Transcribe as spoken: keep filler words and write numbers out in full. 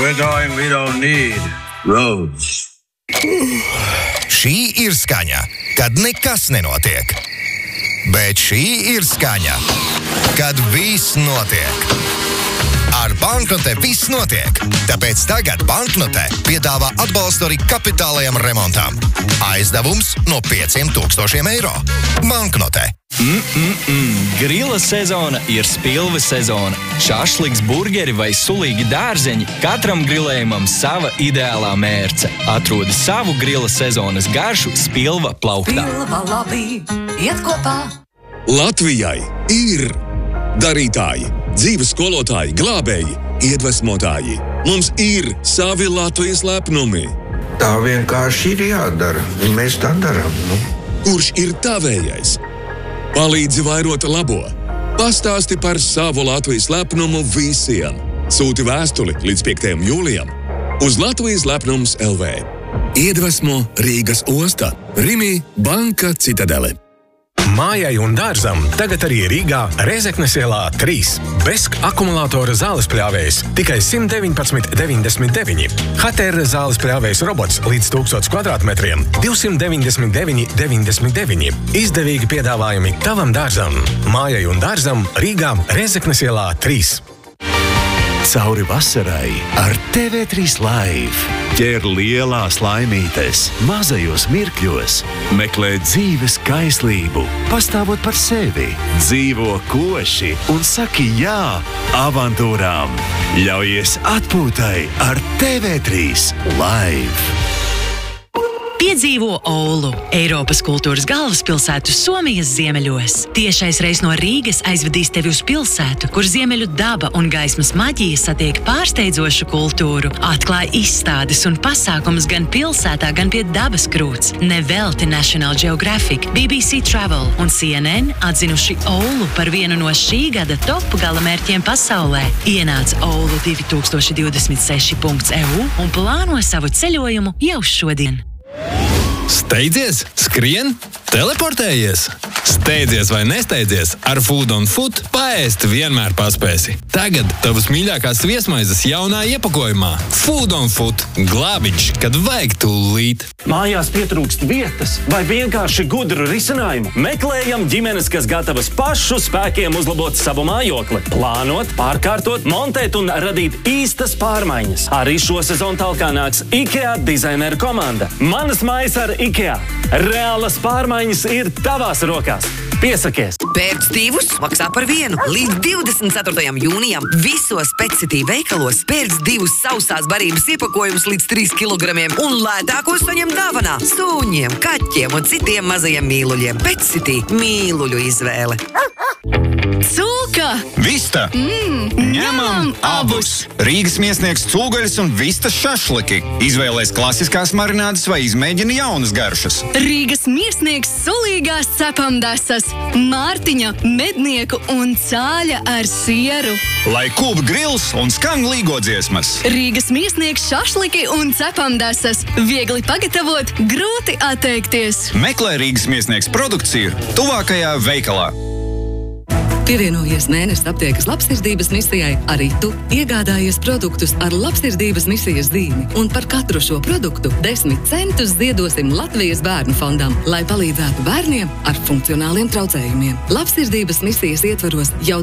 we're going, we don't need roads. Šī ir skaņa, kad nekas nenotiek. Bet šī ir skaņa, kad viss notiek. Ar Banknote viss notiek, tāpēc tagad Banknote piedāvā atbalstu arī kapitālajam remontam. Aizdevums no pieciem tūkstošiem eiro. Banknote. Mm-mm-mm. Grila sezona ir spilves sezona. Šašliks, burgeri vai sulīgi dārzeņi, katram grilējumam sava ideālā mērce. Atrodi savu grila sezonas garšu Spilva plauktā. Spilva labi, iet kopā. Latvijai ir darītāji, dzīves skolotāji, glābēji, iedvesmotāji. Mums ir savi Latvijas lepnumi. Tā vienkārši ir jādara, un mēs tā darām. Nu. Kurš ir tavējais? Palīdzi vairot labo. Pastāsti par savu Latvijas lepnumu visiem. Sūti vēstuli līdz piektajam jūlijam uz Latvijas lepnums L V. Iedvesmo Rīgas osta. Rimi Banka Citadele. Mājai un dārzam tagad arī Rīgā Rēzeknes ielā trīs. Besk akumulātora zāles pļāvējs tikai simt deviņpadsmit deviņdesmit deviņi. H T R zāles pļāvējs robots līdz tūkstots kvadrātmetriem divsimt deviņdesmit deviņi deviņdesmit deviņi. Izdevīgi piedāvājumi tavam dārzam. Mājai un dārzam Rīgā Rēzeknes ielā trīs. Cauri vasarai ar T V trīs Live. Ķer lielās laimītes, mazajos mirkļos. Meklē dzīves kaislību, pastāvot par sevi. Dzīvo koši un saki jā avantūrām. Ļaujies atpūtai ar T V trīs Live. Piedzīvo Oulu, Eiropas kultūras galvaspilsētu Somijas ziemeļos. Tiešais reis no Rīgas aizvedīs tevi uz pilsētu, kur ziemeļu daba un gaismas maģija satiek pārsteidzošu kultūru. Atklāj izstādes un pasākumus gan pilsētā, gan pie dabas krūts. Nevelti National Geographic, B B C Travel un C N N atzinuši Oulu par vienu no šī gada top galamērķiem pasaulē. Ienāc oulu divi tūkstoši divdesmit seši punkts E U un plāno savu ceļojumu jau šodien. Steidzies, skrien, teleportējies. Steidzies vai nesteidzies, ar Food on Foot paēst vienmēr paspēsi. Tagad tavas mīļākās viesmaizes jaunā iepakojumā. Food on Foot – glābiņš, kad vajag tūlīt. Mājās pietrūkst vietas vai vienkārši gudru risinājumu? Meklējam ģimenes, kas gatavas pašu spēkiem uzlabot savu mājokli. Plānot, pārkārtot, montēt un radīt īstas pārmaiņas. Arī šo sezonu talkā nāks IKEA dizaineru komanda. Manas mājas ar IKEA. Reālas pārmaiņas ir tavās rokās. Piesakies! Pērc divus maksā par vienu. Līdz divdesmit ceturtajam jūnijam visos Petscity veikalos pērc divus sausās barības iepakojumus līdz trīs kilogramiem un lētākos saņem dāvanā suņiem, kaķiem un citiem mazajiem mīluļiem. Petscity mīluļu izvēle. Cūka! Vista! Mm, Ņemam abus! Rīgas miesniegs cūgaļas un vistas šašliki. Izvēlēs klasiskās marinādes vai izmēģina jaunas garšas. Rīgas miesniegs sulīgās cepamdesas, Mārtiņa, mednieku un cāļa ar sieru. Lai kūp grils un skan līgodziesmas. Rīgas miesniegs šašliki un cepamdesas. Viegli pagatavot, grūti atteikties. Meklē Rīgas miesniegs produkciju tuvākajā veikalā. Pievienojies Mēnesis aptiekas labsirdības misijai, arī tu iegādājies produktus ar labsirdības misijas zīmi. Un par katru šo produktu desmit centus ziedosim Latvijas bērnu fondam, lai palīdzētu bērniem ar funkcionāliem traucējumiem. Labsirdības misijas ietvaros jau